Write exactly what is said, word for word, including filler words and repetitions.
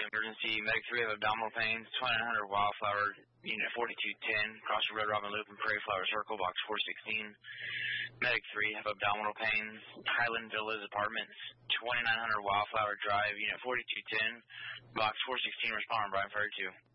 Emergency. Medic three have abdominal pains. twenty-nine hundred Wildflower, Unit forty-two ten, cross the Red Robin Loop and Prairie Flower Circle, box four sixteen. Medic three have abdominal pains. Highland Villas Apartments, twenty-nine hundred Wildflower Drive, Unit forty-two ten, box four sixteen. Respond, Brian Ferry two.